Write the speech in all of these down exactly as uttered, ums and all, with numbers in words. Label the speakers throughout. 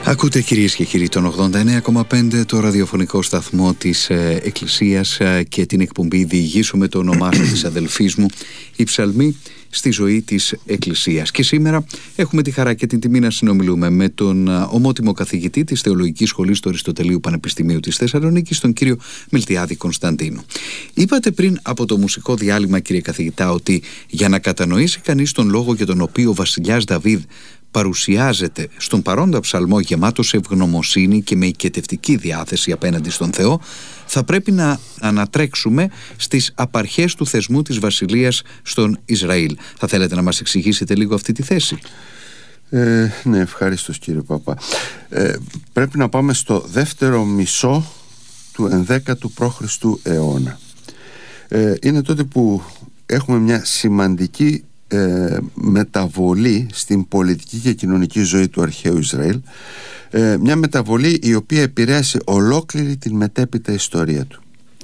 Speaker 1: Ακούτε κυρίες και κύριοι τον ογδόντα εννέα κόμμα πέντε, το ραδιοφωνικό σταθμό της ε, Εκκλησίας ε, και την εκπομπή «Διηγήσω με το όνομά σου» της αδελφής μου, η ψαλμή στη ζωή της Εκκλησίας. Και σήμερα έχουμε τη χαρά και την τιμή να συνομιλούμε με τον ομότιμο καθηγητή της Θεολογικής Σχολής του Αριστοτελείου Πανεπιστημίου της Θεσσαλονίκης, τον κύριο Μιλτιάδη Κωνσταντίνου. Είπατε πριν από το μουσικό διάλειμμα, κύριε καθηγητά, ότι για να κατανοήσει κανείς τον λόγο για τον οποίο ο βασιλιάς Δαβίδ παρουσιάζεται στον παρόντα ψαλμό γεμάτος ευγνωμοσύνη και με οικετευτική διάθεση απέναντι στον Θεό, θα πρέπει να ανατρέξουμε στις απαρχές του θεσμού της βασιλείας στον Ισραήλ. Θα θέλετε να μας εξηγήσετε λίγο αυτή τη θέση?
Speaker 2: Ε, ναι, ευχαριστώ κύριε Παπά. Ε, πρέπει να πάμε στο δεύτερο μισό του ενδέκατου π.Χ. αιώνα. Ε, είναι τότε που έχουμε μια σημαντική Ε, μεταβολή στην πολιτική και κοινωνική ζωή του αρχαίου Ισραήλ, ε, μια μεταβολή η οποία επηρέασε ολόκληρη την μετέπειτα ιστορία του.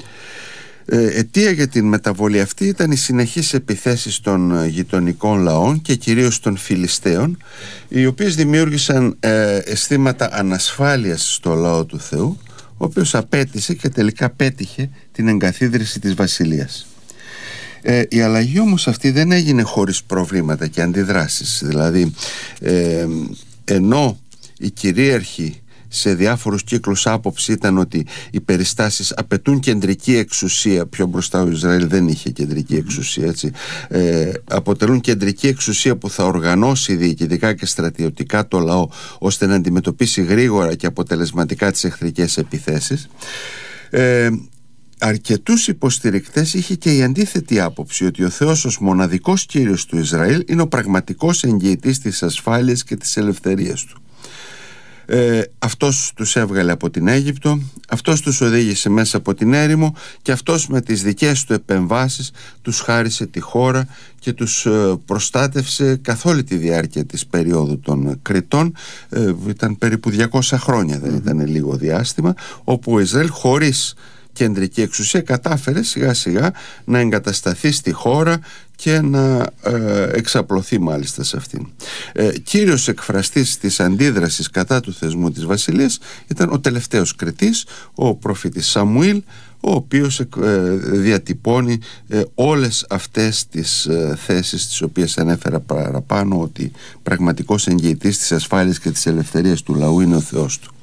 Speaker 2: ε, Αιτία για την μεταβολή αυτή ήταν οι συνεχείς επιθέσεις των γειτονικών λαών και κυρίως των Φιλιστέων, οι οποίες δημιούργησαν ε, αισθήματα ανασφάλειας στο λαό του Θεού, ο οποίος απέτησε και τελικά πέτυχε την εγκαθίδρυση της βασιλείας. Ε, η αλλαγή όμως αυτή δεν έγινε χωρίς προβλήματα και αντιδράσεις. Δηλαδή ε, ενώ οι κυρίαρχοι σε διάφορους κύκλους άποψη ήταν ότι οι περιστάσεις απαιτούν κεντρική εξουσία, πιο μπροστά ο Ισραήλ δεν είχε κεντρική εξουσία, έτσι, ε, αποτελούν κεντρική εξουσία που θα οργανώσει διοικητικά και στρατιωτικά το λαό ώστε να αντιμετωπίσει γρήγορα και αποτελεσματικά τις εχθρικές επιθέσεις. ε, Αρκετούς υποστηρικτές είχε και η αντίθετη άποψη, ότι ο Θεός ως μοναδικός Κύριος του Ισραήλ είναι ο πραγματικός εγγυητής της ασφάλειας και της ελευθερίας του. Ε, αυτός τους έβγαλε από την Αίγυπτο, αυτός τους οδήγησε μέσα από την έρημο και αυτός με τις δικές του επεμβάσεις τους χάρισε τη χώρα και τους ε, προστάτευσε καθ' όλη τη διάρκεια της περίοδου των Κριτών. Ε, ήταν περίπου διακόσια χρόνια, δεν ήταν λίγο διάστημα, όπου ο Ισραήλ χωρίς κεντρική εξουσία κατάφερε σιγά σιγά να εγκατασταθεί στη χώρα και να ε, εξαπλωθεί μάλιστα σε αυτήν. Ε, κύριος εκφραστής της αντίδρασης κατά του θεσμού της βασιλείας ήταν ο τελευταίος κριτής, ο προφήτης Σαμουήλ, ο οποίος ε, διατυπώνει ε, όλες αυτές τις ε, θέσεις τις οποίες ανέφερα παραπάνω, ότι πραγματικός εγγυητής της ασφάλειας και της ελευθερίας του λαού είναι ο Θεός του.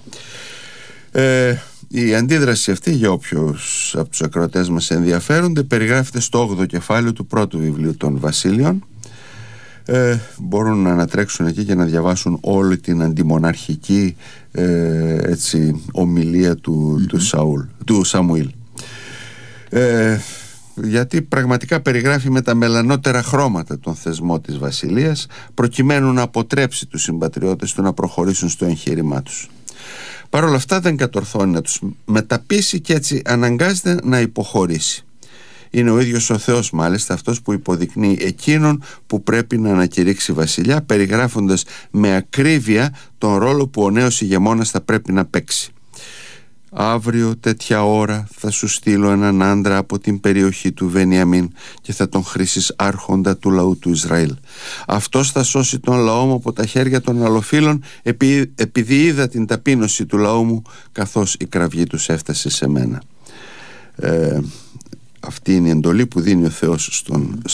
Speaker 2: Ε, Η αντίδραση αυτή, για όποιους από τους ακροατές μας ενδιαφέρονται, περιγράφεται στο όγδοο κεφάλαιο του πρώτου βιβλίου των Βασίλειων. Ε, μπορούν να ανατρέξουν εκεί και να διαβάσουν όλη την αντιμοναρχική ε, έτσι, ομιλία του, mm-hmm. του, Σαούλ, του Σαμουήλ. Ε, γιατί πραγματικά περιγράφει με τα μελανότερα χρώματα τον θεσμό της βασιλείας, προκειμένου να αποτρέψει τους συμπατριώτες του να προχωρήσουν στο εγχείρημά τους. Παρ' όλα αυτά δεν κατορθώνει να τους μεταπείσει και έτσι αναγκάζεται να υποχωρήσει. Είναι ο ίδιος ο Θεός μάλιστα αυτός που υποδεικνύει εκείνον που πρέπει να ανακηρύξει βασιλιά, περιγράφοντας με ακρίβεια τον ρόλο που ο νέος ηγεμόνας θα πρέπει να παίξει. «Αύριο τέτοια ώρα θα σου στείλω έναν άντρα από την περιοχή του Βενιαμίν και θα τον χρίσεις άρχοντα του λαού του Ισραήλ. Αυτός θα σώσει τον λαό μου από τα χέρια των αλλοφύλων, επει, επειδή είδα την ταπείνωση του λαού μου καθώς η κραυγή τους έφτασε σε μένα». Ε, αυτή είναι η εντολή που δίνει ο Θεός στον